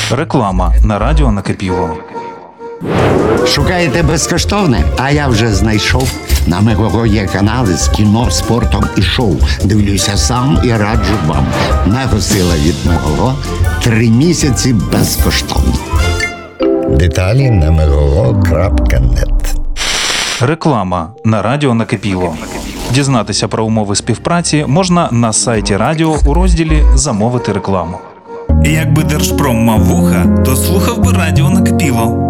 Реклама на радіо Накипіло. Шукаєте безкоштовне? А я вже знайшов. На Мегого є канали з кіно, спортом і шоу. Дивлюся сам і раджу вам. Мегосила від Мегого 3 місяці безкоштовно. Деталі на megogo.net. Реклама на радіо Накипіло. Дізнатися про умови співпраці можна на сайті радіо у розділі «Замовити рекламу». Якби Держпром мав вуха, то слухав би радіо Накипіло.